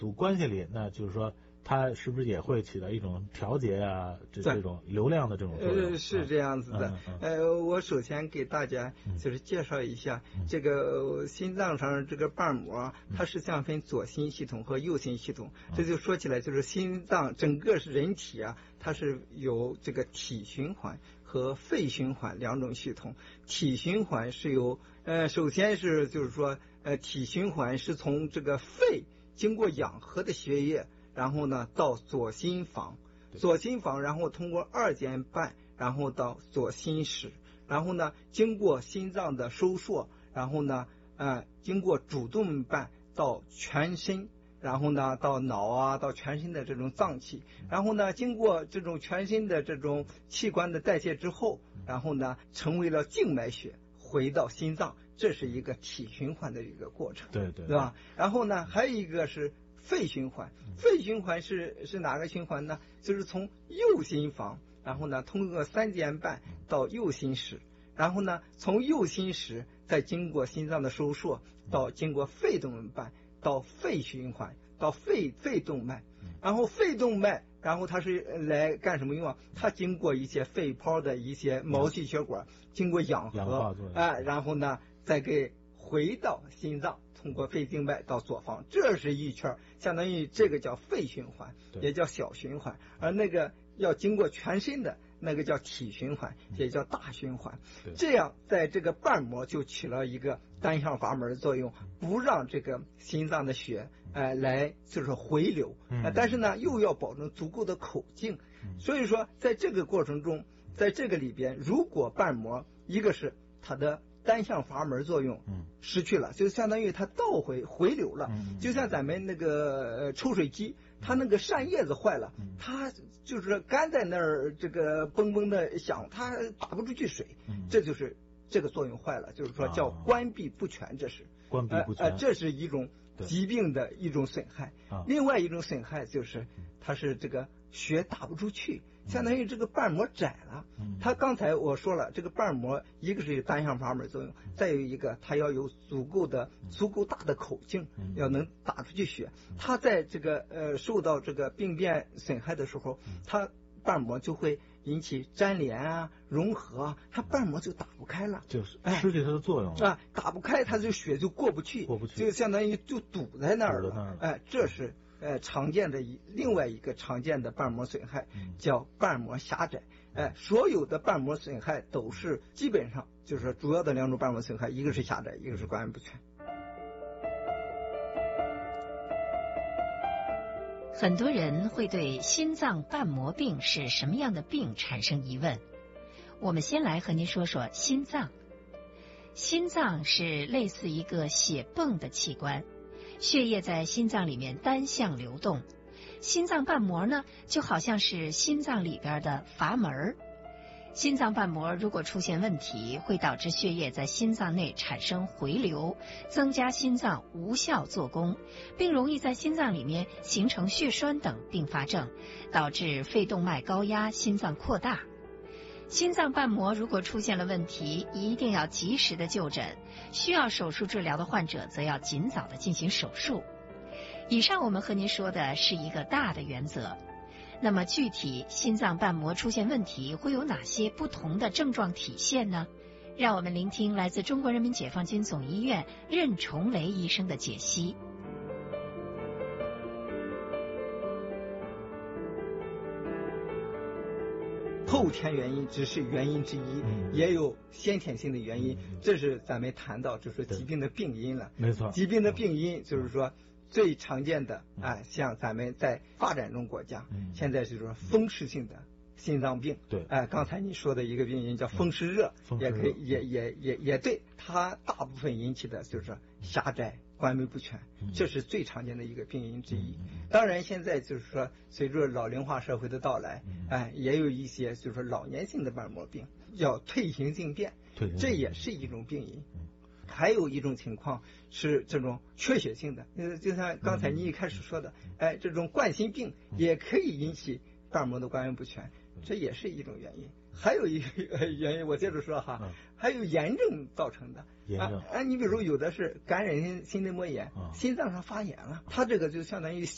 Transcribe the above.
赌关系里，那就是说它是不是也会起到一种调节啊，这种流量的这种作用？ 是这样子的。我首先给大家就是介绍一下这个心脏上这个瓣膜，它实际上分左心系统和右心系统。这就说起来，就是心脏整个是人体啊，它是有这个体循环和肺循环两种系统。体循环是由首先是就是说体循环是从这个肺经过氧合的血液，然后呢到左心房，然后通过二尖瓣，然后到左心室，然后呢经过心脏的收缩，然后呢经过主动脉到全身，然后呢到脑啊，到全身的这种脏器，然后呢经过这种全身的这种器官的代谢之后，然后呢成为了静脉血回到心脏，这是一个体循环的一个过程，对吧？然后呢还有一个是肺循环，肺循环是哪个循环呢？就是从右心房，然后呢通过三尖瓣到右心室，然后呢从右心室再经过心脏的收缩，到经过肺动脉到肺循环，到肺动脉，然后肺动脉，然后它是来干什么用啊？它经过一些肺泡的一些毛细血管，经过氧合，然后呢再给回到心脏，通过肺静脉到左房，这是一圈，相当于这个叫肺循环，也叫小循环，而那个要经过全身的那个叫体循环，也叫大循环。这样在这个瓣膜就起了一个单向阀门的作用，不让这个心脏的血来就是回流，但是呢又要保证足够的口径。所以说在这个过程中，在这个里边，如果瓣膜一个是它的单向阀门作用失去了，就相当于它倒回流了，就像咱们那个抽水机，它那个扇叶子坏了，它就是干在那儿这个嘣嘣的响，它打不出去水，这就是这个作用坏了，就是说叫关闭不全，这是关闭不全， 这是一种疾病的一种损害。另外一种损害就是它是这个血打不出去，相当于这个瓣膜窄了。它刚才我说了，这个瓣膜一个是有单向阀门作用，再有一个它要有足够大的口径，要能打出去血。它在这个受到这个病变损害的时候，它瓣膜就会引起粘连啊、融合啊，它瓣膜就打不开了， 就是失去它的作用了打不开，它就血就过不去，就相当于就堵在那儿了。这是常见的另外一个常见的瓣膜损害，叫瓣膜狭窄。所有的瓣膜损害都是基本上就是主要的两种瓣膜损害，一个是狭窄，一个是关闭不全。 很多人会对心脏瓣膜病是什么样的病产生疑问。我们先来和您说说心脏。心脏是类似一个血泵的器官，血液在心脏里面单向流动，心脏瓣膜呢就好像是心脏里边的阀门。心脏瓣膜如果出现问题，会导致血液在心脏内产生回流，增加心脏无效做工，并容易在心脏里面形成血栓等并发症，导致肺动脉高压、心脏扩大。心脏瓣膜如果出现了问题，一定要及时的就诊，需要手术治疗的患者则要尽早的进行手术。以上我们和您说的是一个大的原则。那么具体心脏瓣膜出现问题会有哪些不同的症状体现呢？让我们聆听来自中国人民解放军总医院任崇雷医生的解析。 后天原因只是原因之一，也有先天性的原因，这是咱们谈到就是疾病的病因了。 没错， 疾病的病因就是说最常见的像咱们在发展中国家，现在就是说风湿性的心脏病。 对， 刚才你说的一个病因叫风湿热，也可以，也对，它大部分引起的就是狭窄、关闭不全，这是最常见的一个病因之一。当然，现在就是说随着老龄化社会的到来，也有一些就是说老年性的瓣膜病，叫退行性变，这也是一种病因。还有一种情况是这种缺血性的，就像刚才你一开始说的，这种冠心病也可以引起瓣膜的关闭不全，这也是一种原因。还有一个原因，我接着说哈，还有炎症造成的。你比如说有的是感染性心内膜炎，心脏上发炎了，它这个就相当于